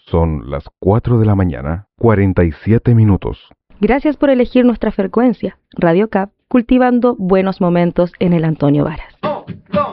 Son las 4 de la mañana, 47 minutos. Gracias por elegir nuestra frecuencia, Radio CAP, cultivando buenos momentos en el Antonio Varas.